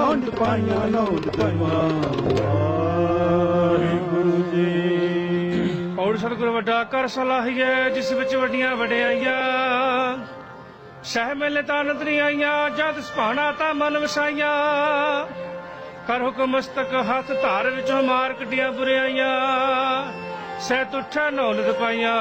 ਨੌਂਦ ਪਾਈਆਂ ਨੌਂਦ ਪਾਈਆਂ। ਵਾਹਿਗੁਰੂ ਜੀ। ਔਰ ਸਤਿਗੁਰ ਵੱਡਾ ਕਰ ਸਲਾਹੀਏ ਜਿਸ ਵਿੱਚ ਵੱਡੀਆਂ ਵਡਿਆਈਆਂ। ਸਹਿ ਮੇਲੇ ਤਾਂ ਨਦਰੀ ਆਈਆਂ ਜਦ ਸੁਭਾਣਾ ਤਾਂ ਮਨ ਵਸਾਈਆਂ। ਕਰ ਹੁਕਮ ਮਸਤਕ ਹੱਥ ਧਾਰ ਵਿੱਚੋਂ ਮਾਰ ਕੱਢੀਆਂ ਬੁਰਿਆਈਆਂ। ਸਹਿ ਤੁਠਾ ਨੌਲਦ ਪਾਈਆਂ